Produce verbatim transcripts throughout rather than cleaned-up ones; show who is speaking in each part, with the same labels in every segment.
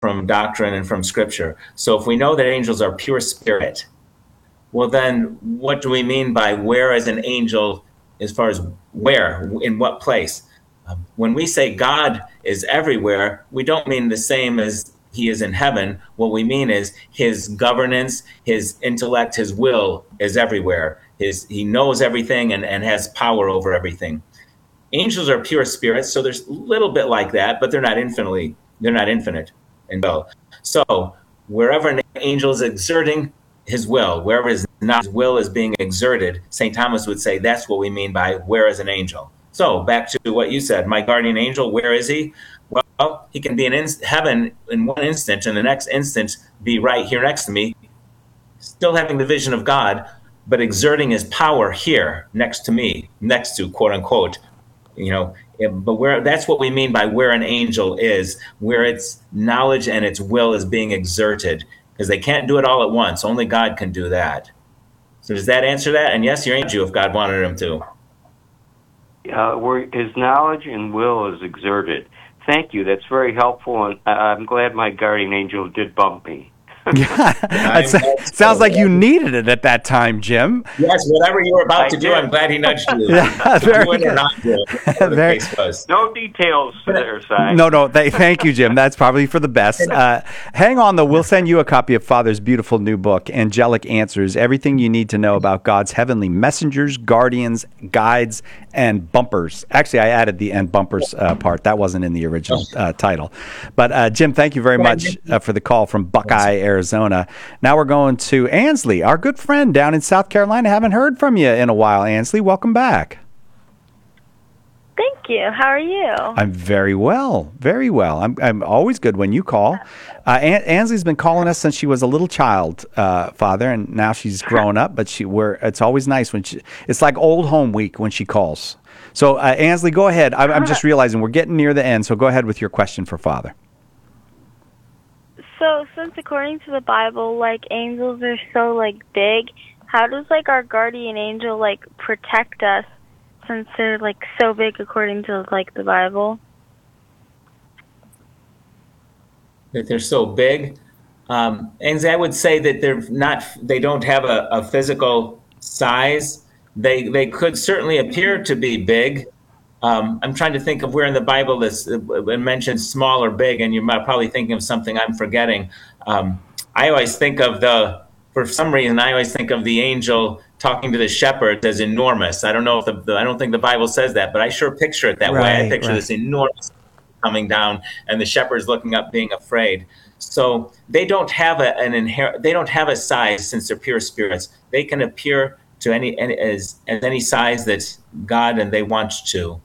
Speaker 1: from doctrine and from Scripture. So if we know that angels are pure spirit, well, then what do we mean by where is an angel, as far as where, in what place? Um, when we say God is everywhere, we don't mean the same as he is in heaven. What we mean is his governance, his intellect, his will is everywhere. His, he knows everything and, and has power over everything. Angels are pure spirits, so there's a little bit like that, but they're not infinitely, they're not infinite in will. So wherever an angel is exerting his will, wherever his, not, his will is being exerted, Saint Thomas would say that's what we mean by where is an angel. So back to what you said, my guardian angel, where is he? Well, he can be in heaven in one instant, and the next instant be right here next to me, still having the vision of God, but exerting his power here next to me, next to, quote unquote, you know, but where that's what we mean by where an angel is, where its knowledge and its will is being exerted, because they can't do it all at once. Only God can do that. So does that answer that? And yes, you're an angel if God wanted him to.
Speaker 2: Uh, where his knowledge and will is exerted. Thank you. That's very helpful, and I'm glad my guardian angel did bump me.
Speaker 3: Yeah, that sounds like you needed it at that time, Jim.
Speaker 1: Yes, whatever you were about
Speaker 2: I
Speaker 1: to
Speaker 2: did.
Speaker 1: do, I'm glad he nudged you.
Speaker 3: Yeah, very
Speaker 1: do it
Speaker 3: good.
Speaker 1: or not do it, whatever the
Speaker 3: Very-
Speaker 1: case was.
Speaker 2: No details there, Si.
Speaker 3: No, no, they, thank you, Jim. That's probably for the best. Uh, hang on, though. We'll send you a copy of Father's beautiful new book, Angelic Answers, everything you need to know about God's heavenly messengers, guardians, guides, and bumpers. Actually, I added the and bumpers uh, part. That wasn't in the original uh, title. But, uh, Jim, thank you very much uh, for the call from Buckeye, Arizona. Now we're going to Ansley, our good friend down in South Carolina. Haven't heard from you in a while, Ansley. Welcome back.
Speaker 4: Thank you. How are you?
Speaker 3: I'm very well, very well. I'm I'm always good when you call. Uh, An- Ansley's been calling us since she was a little child, uh, Father, and now she's grown up. But she, we're it's always nice when she. It's like old home week when she calls. So uh, Ansley, go ahead. I'm, I'm just realizing we're getting near the end, so go ahead with your question for Father.
Speaker 4: So, since according to the Bible, like, angels are so, like, big, how does, like, our guardian angel, like, protect us since they're, like, so big according to, like, the Bible?
Speaker 1: That they're so big. Um, and I would say that they're not, they don't have a, a physical size. They, they could certainly appear to be big. Um, I'm trying to think of where in the Bible this uh, it mentions small or big, and you're probably thinking of something I'm forgetting. Um, I always think of the, for some reason, I always think of the angel talking to the shepherds as enormous. I don't know if the, the I don't think the Bible says that, but I sure picture it that way. I
Speaker 3: Right,
Speaker 1: picture
Speaker 3: right.
Speaker 1: this enormous coming down, and the shepherds looking up, being afraid. So they don't have a, an inherent, they don't have a size since they're pure spirits. They can appear to any, any as as any size that God and they want to.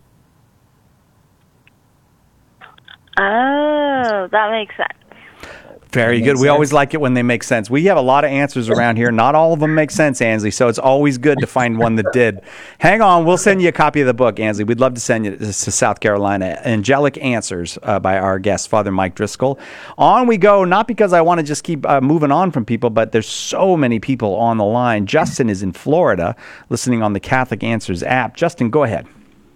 Speaker 4: Oh, that makes sense.
Speaker 3: Very
Speaker 1: That
Speaker 3: good.
Speaker 1: makes
Speaker 3: We
Speaker 1: sense.
Speaker 3: always like it when they make sense. We have a lot of answers around here. Not all of them make sense, Ansley, so it's always good to find one that did. Hang on. We'll send you a copy of the book, Ansley. We'd love to send you to South Carolina. Angelic Answers uh, by our guest, Father Mike Driscoll. On we go, not because I want to just keep uh, moving on from people, but there's so many people on the line. Justin is in Florida listening on the Catholic Answers app. Justin, go ahead.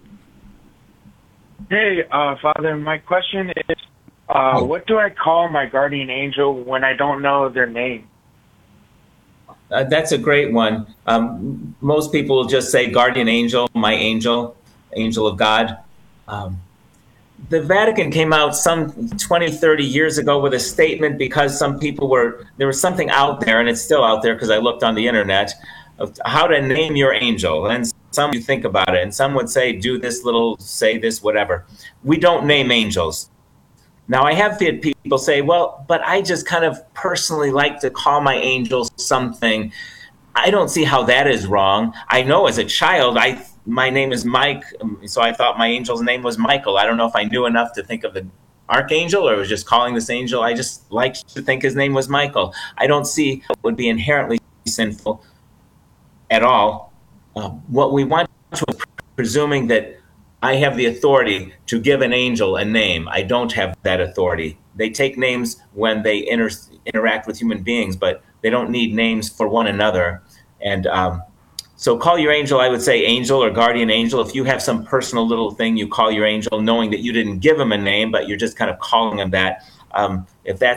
Speaker 5: Hey, uh, Father, my question is, uh, what do I call my guardian angel when I don't know their name?
Speaker 1: Uh, that's a great one. Um, most people will just say guardian angel, my angel, angel of God. Um, the Vatican came out some twenty, thirty years ago with a statement because some people were, there was something out there, and it's still out there because I looked on the internet, of how to name your angel. And some you think about it, and some would say, do this little, say this, whatever. We don't name angels. Now, I have had people say, well, but I just kind of personally like to call my angels something. I don't see how that is wrong. I know as a child, I my name is Mike, so I thought my angel's name was Michael. I don't know if I knew enough to think of the archangel or was just calling this angel. I just liked to think his name was Michael. I don't see what would be inherently sinful at all. Uh, what we want to, presuming that I have the authority to give an angel a name. I don't have that authority. They take names when they inter- interact with human beings, but they don't need names for one another. And um, so call your angel, I would say angel or guardian angel. If you have some personal little thing you call your angel, knowing that you didn't give him a name, but you're just kind of calling him that. Um, if that's